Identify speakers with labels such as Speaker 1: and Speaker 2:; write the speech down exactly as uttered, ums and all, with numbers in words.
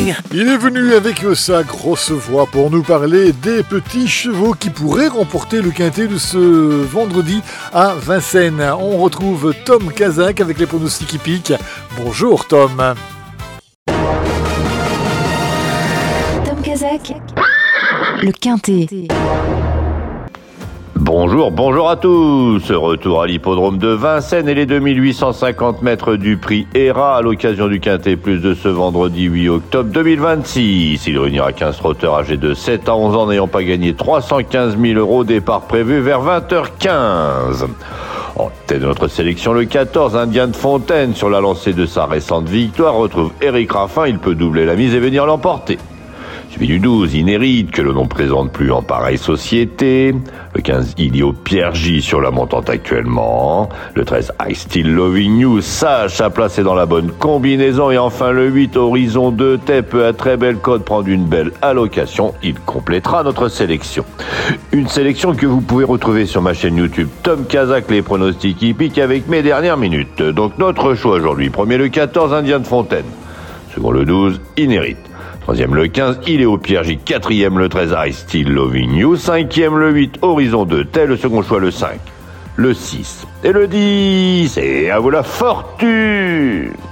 Speaker 1: morning.
Speaker 2: Il est venu avec sa grosse voix pour nous parler des petits chevaux qui pourraient remporter le quintet de ce vendredi à Vincennes. On retrouve Tom Kazak avec les pronostics hippiques. Bonjour Tom.
Speaker 3: Tom Kazak, le quintet.
Speaker 4: Bonjour, bonjour à tous. Retour à l'hippodrome de Vincennes et les deux mille huit cent cinquante mètres du prix Héra à l'occasion du Quintet Plus de ce vendredi huit octobre deux mille vingt-six. Il réunira quinze trotteurs âgés de sept à onze ans n'ayant pas gagné trois cent quinze mille euros, départ prévu vers vingt heures quinze. En tête de notre sélection, le quatorze, Indien de Fontaine, sur la lancée de sa récente victoire, retrouve Éric Raffin. Il peut doubler la mise et venir l'emporter. Suivi du douze, Inérite, que l'on ne présente plus en pareille société. Le quinze, Ilio Pierre J sur la montante actuellement. Le treize, I Still Loving You, sage à placer dans la bonne combinaison. Et enfin le huit, Horizon deux, Tepe à très belle cote, prendre une belle allocation. Il complétera notre sélection. Une sélection que vous pouvez retrouver sur ma chaîne YouTube Tom Kazak, les pronostics hippiques, avec mes dernières minutes. Donc notre choix aujourd'hui. Premier le quatorze, Indien de Fontaine. Second le douze, Inérite. Troisième le quinze, Iléo Pierre J. Quatrième le treize, I Still Loving You. Cinquième le huit, Horizon deux, tel le second choix le cinq, le six et le dix. Et à vous la fortune!